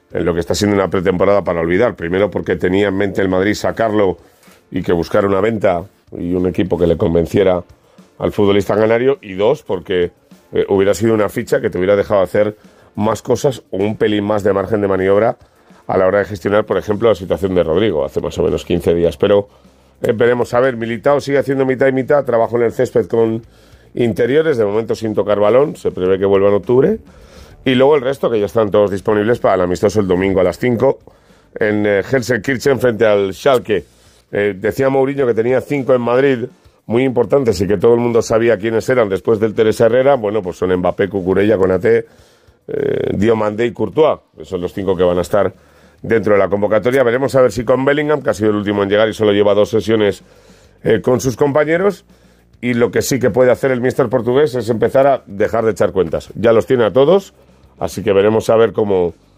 en lo que está siendo una pretemporada para olvidar. Primero porque tenía en mente el Madrid sacarlo y que buscara una venta y un equipo que le convenciera al futbolista canario, y dos, porque hubiera sido una ficha que te hubiera dejado hacer más cosas o un pelín más de margen de maniobra a la hora de gestionar, por ejemplo, la situación de Rodrigo, hace más o menos 15 días. Pero veremos. A ver, Militao sigue haciendo mitad y mitad, trabajo en el césped con interiores, de momento sin tocar balón, se prevé que vuelva en octubre. Y luego el resto, que ya están todos disponibles para el amistoso el domingo a las 5 en Gelsenkirchen frente al Schalke. Decía Mourinho que tenía 5 en Madrid, muy importantes, y que todo el mundo sabía quiénes eran después del Teresa Herrera. Bueno, pues son Mbappé, Cucurella, Konaté, Diomandé y Courtois. Esos son los 5 que van a estar dentro de la convocatoria. Veremos a ver si con Bellingham, que ha sido el último en llegar y solo lleva 2 sesiones con sus compañeros. Y lo que sí que puede hacer el míster portugués es empezar a dejar de echar cuentas. Ya los tiene a todos, así que veremos a ver cómo